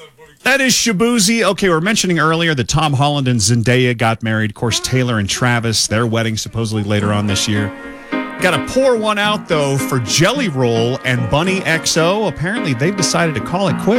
That is Shabuzi. Okay, we were mentioning earlier that Tom Holland and Zendaya got married. Of course, Taylor and Travis, their wedding supposedly later on this year. Got to pour one out, though, for Jelly Roll and Bunny XO. Apparently, they've decided to call it quits.